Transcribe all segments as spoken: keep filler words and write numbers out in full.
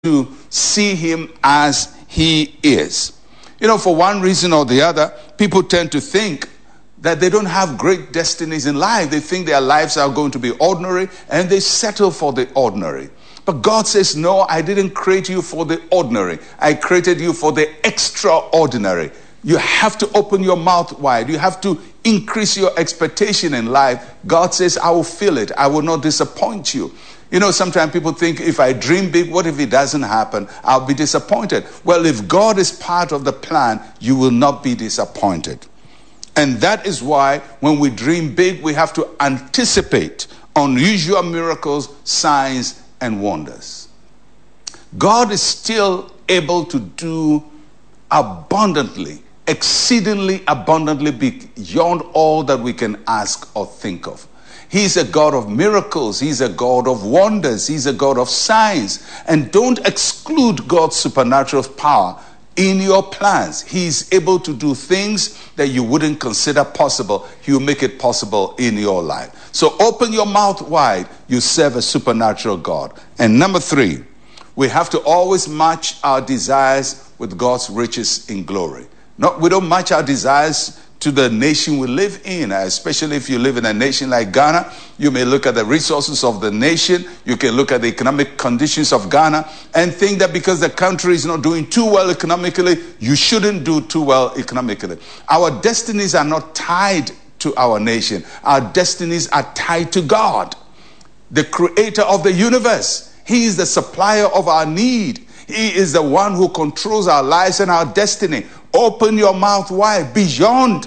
to see him as he is. You know, for one reason or the other, people tend to think that they don't have great destinies in life. They think their lives are going to be ordinary, and they settle for the ordinary. But God says, no, I didn't create you for the ordinary. I created you for the extraordinary. You have to open your mouth wide. You have to increase your expectation in life. God says, I will fill it. I will not disappoint you. You know, sometimes people think, if I dream big, what if it doesn't happen? I'll be disappointed. Well, if God is part of the plan, you will not be disappointed. And that is why when we dream big, we have to anticipate unusual miracles, signs, and wonders. God is still able to do abundantly, exceedingly abundantly beyond all that we can ask or think of. He's a God of miracles. He's a God of wonders. He's a God of signs. And don't exclude God's supernatural power in your plans. He's able to do things that you wouldn't consider possible. He'll make it possible in your life. So open your mouth wide. You serve a supernatural God. And number three, we have to always match our desires with God's riches in glory. Not, we don't match our desires to the nation we live in, especially if you live in a nation like Ghana. You may look at the resources of the nation. You can look at the economic conditions of Ghana and think that because the country is not doing too well economically, you shouldn't do too well economically. Our destinies are not tied to our nation. Our destinies are tied to God, the creator of the universe. He is the supplier of our need. He is the one who controls our lives and our destiny. Open your mouth wide beyond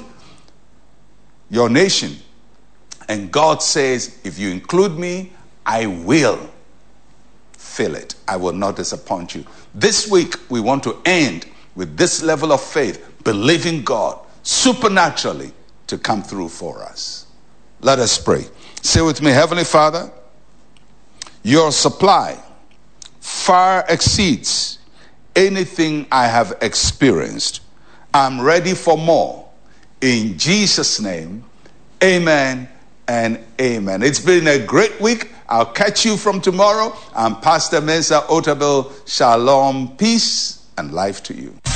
your nation. And God says, if you include me, I will fill it. I will not disappoint you. This week, we want to end with this level of faith, believing God supernaturally to come through for us. Let us pray. Say with me, Heavenly Father, your supply far exceeds anything I have experienced. I'm ready for more. In Jesus' name, amen and amen. It's been a great week. I'll catch you from tomorrow. I'm Pastor Mensa Otabil. Shalom, peace, and life to you.